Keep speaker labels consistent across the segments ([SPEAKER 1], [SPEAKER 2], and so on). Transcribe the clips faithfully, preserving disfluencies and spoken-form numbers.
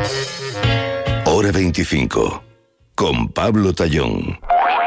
[SPEAKER 1] Hora veinticinco, con Pablo Tallón.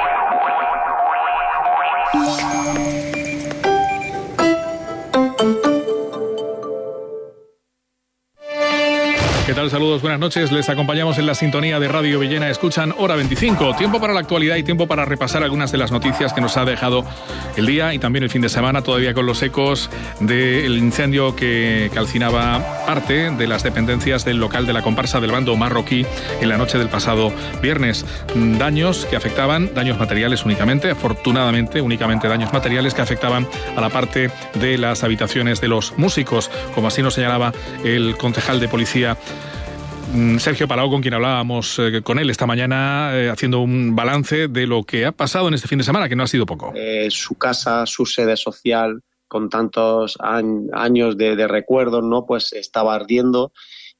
[SPEAKER 2] ¿Qué tal? Saludos, buenas noches. Les acompañamos en la sintonía de Radio Villena. Escuchan Hora veinticinco. Tiempo para la actualidad y tiempo para repasar algunas de las noticias que nos ha dejado el día y también el fin de semana, todavía con los ecos del incendio que calcinaba parte de las dependencias del local de la comparsa del bando marroquí en la noche del pasado viernes. Daños que afectaban, daños materiales únicamente, afortunadamente únicamente daños materiales que afectaban a la parte de las habitaciones de los músicos, como así nos señalaba el concejal de policía Sergio Palau, con quien hablábamos eh, con él esta mañana, eh, haciendo un balance de lo que ha pasado en este fin de semana, que no ha sido poco.
[SPEAKER 3] Eh, su casa, su sede social, con tantos an- años de, de recuerdos, ¿no? Pues estaba ardiendo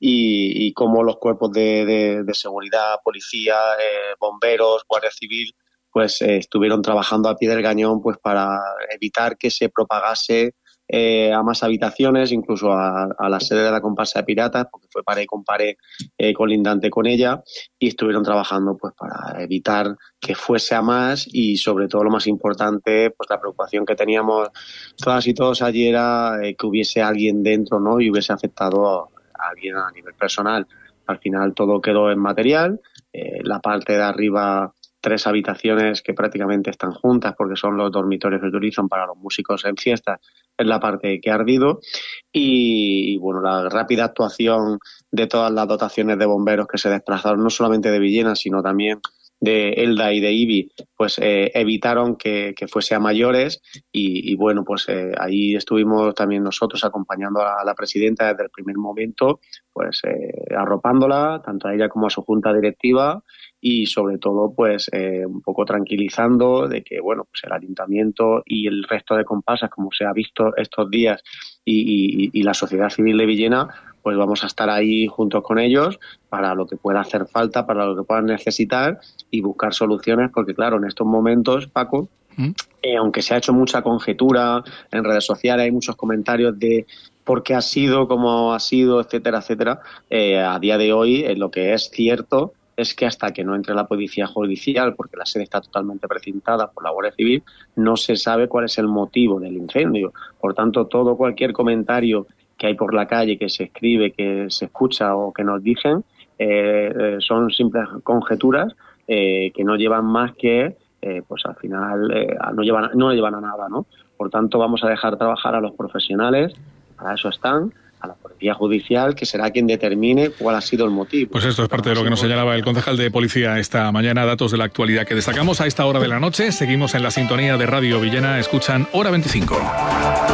[SPEAKER 3] y, y como los cuerpos de, de, de seguridad, policía, eh, bomberos, guardia civil, pues eh, estuvieron trabajando a pie del cañón pues para evitar que se propagase Eh, a más habitaciones, incluso a, a la sede de la comparsa de piratas, porque fue pared con pared eh, colindante con ella, y estuvieron trabajando pues para evitar que fuese a más, y sobre todo lo más importante, pues la preocupación que teníamos todas y todos allí era eh, que hubiese alguien dentro, ¿no? Y hubiese afectado a alguien a nivel personal. Al final todo quedó en material, eh, la parte de arriba, tres habitaciones que prácticamente están juntas porque son los dormitorios que utilizan para los músicos en fiestas, es la parte que ha ardido, y, y bueno, la rápida actuación de todas las dotaciones de bomberos que se desplazaron, no solamente de Villena, sino también de Elda y de Ibi, pues eh, evitaron que, que fuese a mayores, y, y bueno, pues eh, ahí estuvimos también nosotros acompañando a la presidenta desde el primer momento, pues eh, arropándola, tanto a ella como a su junta directiva, y sobre todo pues eh, un poco tranquilizando de que bueno, pues el ayuntamiento y el resto de comparsas, como se ha visto estos días, y, y, y la sociedad civil de Villena, pues vamos a estar ahí juntos con ellos para lo que pueda hacer falta, para lo que puedan necesitar, y buscar soluciones, porque claro, en estos momentos, Paco, ¿Mm? eh, aunque se ha hecho mucha conjetura en redes sociales, hay muchos comentarios de por qué ha sido, cómo ha sido, etcétera, etcétera, eh, a día de hoy eh, lo que es cierto es que hasta que no entre la policía judicial, porque la sede está totalmente precintada por la Guardia Civil, no se sabe cuál es el motivo del incendio. Por tanto, todo cualquier comentario que hay por la calle, que se escribe, que se escucha o que nos dicen, eh, eh, son simples conjeturas eh, que no llevan más que, eh, pues al final, eh, no llevan, no llevan a nada, ¿no? Por tanto, vamos a dejar trabajar a los profesionales, para eso están, a la policía judicial, que será quien determine cuál ha sido el motivo.
[SPEAKER 2] Pues esto es parte de lo que nos señalaba el concejal de policía esta mañana, datos de la actualidad que destacamos a esta hora de la noche. Seguimos en la sintonía de Radio Villena, escuchan Hora veinticinco.